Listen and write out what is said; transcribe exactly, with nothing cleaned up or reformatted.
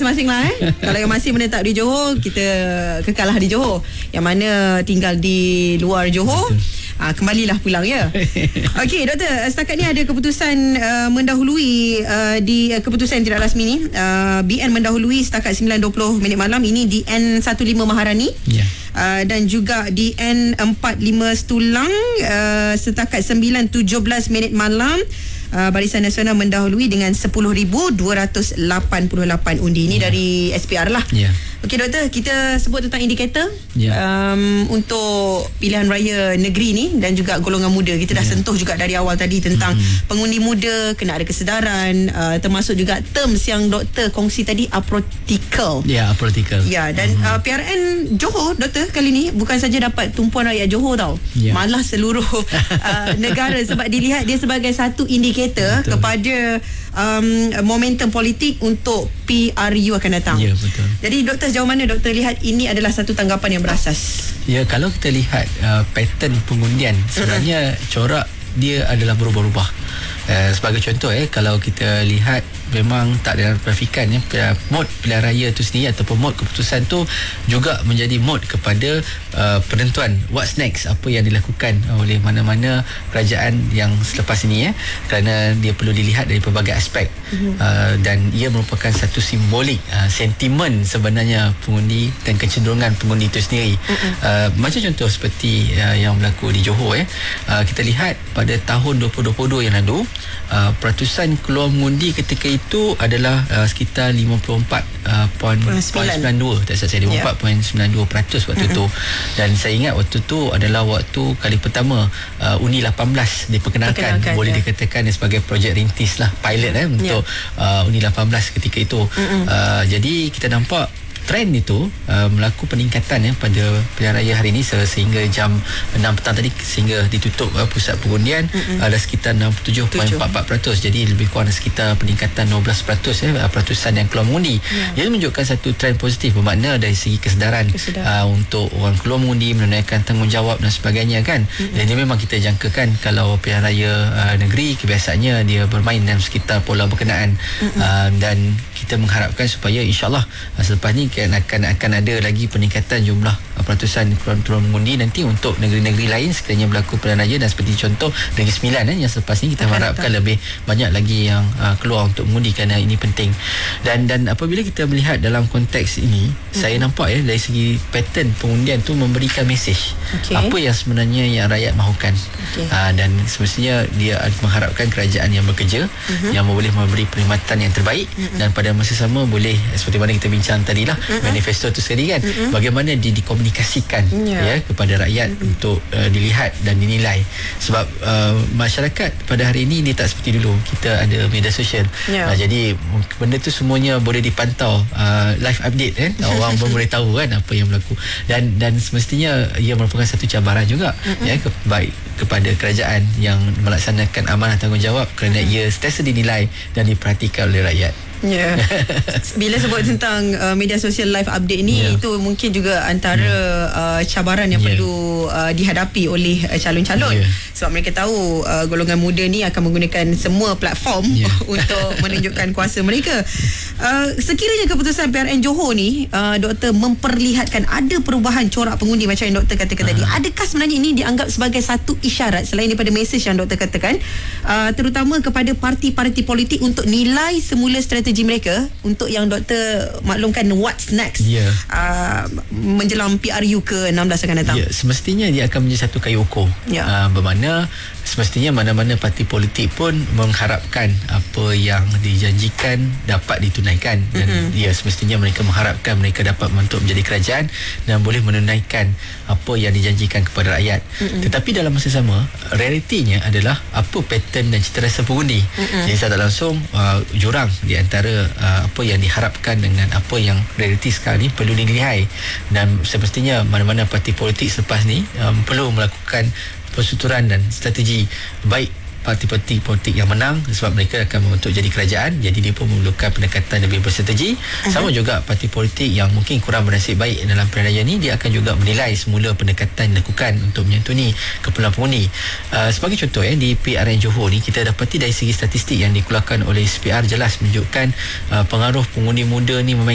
masing-masing lah eh. Kalau yang masih menetap di Johor, kita kekalah di Johor. Yang mana tinggal di luar Johor, Ah, kembalilah pulang ya. Okey doktor, setakat ni ada keputusan uh, mendahului uh, di uh, keputusan tidak rasmi ni, uh, B N mendahului setakat sembilan dua puluh minit malam ini di N fifteen Maharani. Ya. Yeah. Uh, dan juga di N forty-five Setulang uh, setakat sembilan tujuh belas minit malam. Uh, Barisan Nasional mendahului dengan sepuluh ribu dua ratus lapan puluh lapan undi. Ini yeah. dari S P R lah. Ya. Yeah. Okey doktor, kita sebut tentang indikator yeah. um, untuk pilihan raya negeri ni dan juga golongan muda. Kita dah yeah. sentuh juga dari awal tadi tentang mm-hmm. pengundi muda kena ada kesedaran, uh, termasuk juga terms yang doktor kongsi tadi, apolitical. Ya, yeah, apolitical. Ya, yeah, dan mm-hmm. uh, P R N Johor doktor kali ni bukan saja dapat tumpuan rakyat Johor tau. Yeah. Malah seluruh uh, negara, sebab dilihat dia sebagai satu indikator betul. kepada um, momentum politik untuk P R U akan datang. Ya, yeah, betul. Jadi doktor, sejauh mana doktor lihat ini adalah satu tanggapan yang berasas? Ya, kalau kita lihat uh, pattern pengundian, sebenarnya uh-huh. corak dia adalah berubah-ubah. Uh, sebagai contoh eh, kalau kita lihat memang tak ada perafikan ya, mod pilihan raya tu sendiri ataupun mod keputusan tu juga menjadi mod kepada uh, penentuan what's next, apa yang dilakukan oleh mana-mana kerajaan yang selepas ini ya, kerana dia perlu dilihat dari pelbagai aspek. Mm-hmm. uh, dan ia merupakan satu simbolik uh, sentimen sebenarnya pengundi dan kecenderungan pengundi itu sendiri. Mm-hmm. uh, macam contoh seperti uh, yang berlaku di Johor ya, uh, kita lihat pada tahun dua ribu dua puluh dua yang lalu, uh, peratusan keluar mengundi ketika itu adalah uh, sekitar lima puluh empat perpuluhan sembilan dua, tak salah saya, lima puluh empat perpuluhan sembilan dua peratus waktu mm-hmm. tu. Dan saya ingat waktu tu adalah waktu kali pertama uh, Undi lapan belas diperkenalkan, Perkenalkan, boleh ya. dikatakan sebagai projek rintis lah, pilot eh, untuk yeah. uh, Undi lapan belas ketika itu. Mm-hmm. uh, jadi kita nampak trend itu uh, melaku peningkatan ya pada pilihan raya hari ini sehingga jam enam petang tadi, sehingga ditutup uh, pusat pengundian mm-hmm. ada sekitar enam puluh tujuh perpuluhan empat empat peratus. Jadi lebih kurang sekitar peningkatan enam belas peratus ya, peratusan yang keluar mengundi. Yeah. Ia menunjukkan satu trend positif, bermakna dari segi kesedaran, kesedaran. Uh, untuk orang keluar mengundi menunaikan tanggungjawab dan sebagainya kan. Mm-hmm. Dan ini memang kita jangkakan kalau pilihan raya uh, negeri kebiasaannya dia bermain dalam sekitar pola berkenaan. Mm-hmm. uh, dan kita mengharapkan supaya insyaAllah uh, selepas ni akan akan ada lagi peningkatan jumlah uh, peratusan keluar mengundi nanti untuk negeri-negeri lain sekiranya berlaku pilihan raya. Dan seperti contoh Negeri Sembilan eh, yang selepas ni kita akan harapkan datang. lebih banyak lagi yang uh, keluar untuk mengundi, kerana ini penting. Dan dan apabila kita melihat dalam konteks ini, hmm. saya nampak ya dari segi pattern pengundian tu memberikan mesej okay. apa yang sebenarnya yang rakyat mahukan. Okay. Uh, dan semestinya dia mengharapkan kerajaan yang bekerja, hmm. yang boleh memberi perkhidmatan yang terbaik, hmm. dan pada masa sama boleh seperti mana kita bincang tadi lah, mm-hmm. manifesto tu sendiri kan, mm-hmm. bagaimana dia dikomunikasikan yeah. ya kepada rakyat mm-hmm. untuk uh, dilihat dan dinilai. Sebab uh, masyarakat pada hari ini dia tak seperti dulu, kita ada media sosial, yeah. uh, jadi benda tu semuanya boleh dipantau, uh, live update kan, orang pun boleh tahu kan apa yang berlaku. Dan dan semestinya ia merupakan satu cabaran juga mm-hmm. ya ke, baik kepada kerajaan yang melaksanakan amanah tanggungjawab, kerana mm-hmm. ia sentiasa dinilai dan diperhatikan oleh rakyat. Ya. Yeah. Bila sebut tentang uh, media sosial live update ni, yeah. itu mungkin juga antara yeah. uh, cabaran yang yeah. perlu uh, dihadapi oleh uh, calon-calon. Yeah. Sebab mereka tahu uh, golongan muda ni akan menggunakan semua platform yeah. untuk menunjukkan kuasa mereka. Uh, sekiranya keputusan P R N Johor ni, uh, doktor memperlihatkan ada perubahan corak pengundi macam yang doktor katakan uh. tadi, adakah sebenarnya ini dianggap sebagai satu isyarat selain daripada mesej yang doktor katakan, uh, terutama kepada parti-parti politik untuk nilai semula strategi mereka untuk yang doktor maklumkan what's next yeah. uh, menjelang P R U ke enam belas akan datang? Ya, yeah, semestinya dia akan menjadi satu kayu ukur. Yeah. Uh, bermakna semestinya mana-mana parti politik pun mengharapkan apa yang dijanjikan dapat ditunaikan, dan mm-hmm. ya semestinya mereka mengharapkan mereka dapat membentuk menjadi kerajaan dan boleh menunaikan apa yang dijanjikan kepada rakyat. Mm-hmm. Tetapi dalam masa sama, realitinya adalah apa pattern dan cita rasa pengundi. Mm-hmm. Jadi tak langsung uh, jurang di antara uh, apa yang diharapkan dengan apa yang realiti sekarang ni perlu dinilai. Dan semestinya mana-mana parti politik selepas ni um, perlu melakukan persuturan dan strategi baik parti-parti politik yang menang, sebab mereka akan membentuk jadi kerajaan, jadi dia pun memerlukan pendekatan lebih berstrategi. Uh-huh. Sama juga parti politik yang mungkin kurang bernasib baik dalam pilihan raya ni, dia akan juga menilai semula pendekatan dilakukan untuk menyantuni keperluan pengundi. Uh, sebagai contoh eh, di P R N Johor ni kita dapati dari segi statistik yang dikeluarkan oleh S P R jelas menunjukkan uh, pengaruh pengundi muda ni